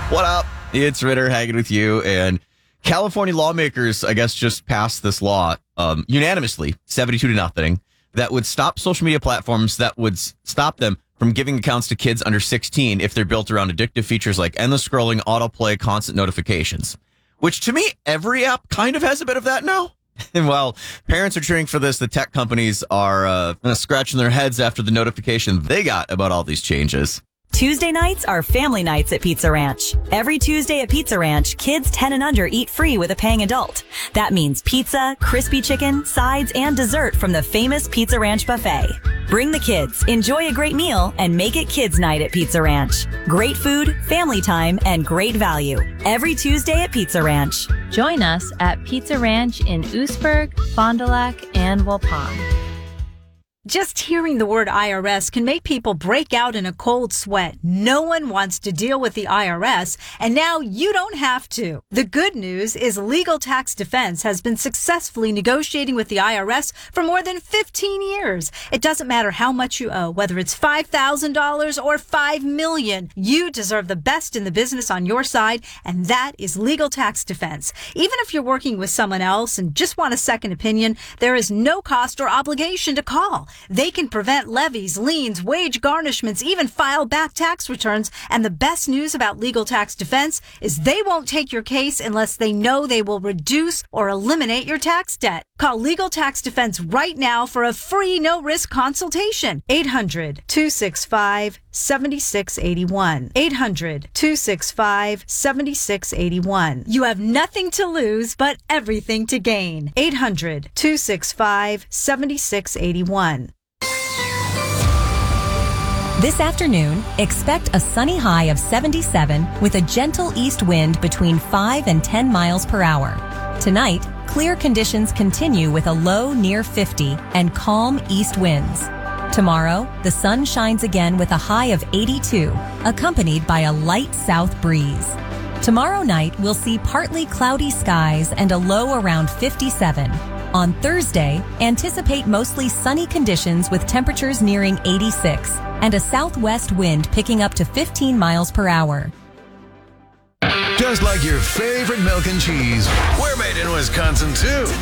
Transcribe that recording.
What up? It's Ritter hanging with you. And California lawmakers, I guess, just passed this law unanimously, 72-0, that would stop social media platforms, that would stop them from giving accounts to kids under 16 if they're built around addictive features like endless scrolling, autoplay, constant notifications. Which, to me, every app kind of has a bit of that now. And while parents are cheering for this, the tech companies are scratching their heads after the notification they got about all these changes. Tuesday nights are family nights at Pizza Ranch. Every Tuesday at Pizza Ranch, kids 10 and under eat free with a paying adult. That means pizza, crispy chicken, sides, and dessert from the famous Pizza Ranch buffet. Bring the kids, enjoy a great meal, and make it kids' night at Pizza Ranch. Great food, family time, and great value. Every Tuesday at Pizza Ranch. Join us at Pizza Ranch in Oostburg, Fond du Lac, and Waupun. Just hearing the word IRS can make people break out in a cold sweat. No one wants to deal with the IRS, and now you don't have to. The good news is Legal Tax Defense has been successfully negotiating with the IRS for more than 15 years. It doesn't matter how much you owe, whether it's $5,000 or $5 million. You deserve the best in the business on your side, and that is Legal Tax Defense. Even if you're working with someone else and just want a second opinion, there is no cost or obligation to call. They can prevent levies, liens, wage garnishments, even file back tax returns. And the best news about Legal Tax Defense is they won't take your case unless they know they will reduce or eliminate your tax debt. Call Legal Tax Defense right now for a free no-risk consultation. 800-265-7681. 800-265-7681. You have nothing to lose, but everything to gain. 800-265-7681. This afternoon, expect a sunny high of 77 with a gentle east wind between 5 and 10 miles per hour. Tonight, clear conditions continue with a low near 50 and calm east winds. Tomorrow, the sun shines again with a high of 82, accompanied by a light south breeze. Tomorrow night, we'll see partly cloudy skies and a low around 57. On Thursday, anticipate mostly sunny conditions with temperatures nearing 86 and a southwest wind picking up to 15 miles per hour. Just like your favorite milk and cheese, we're made in Wisconsin, too.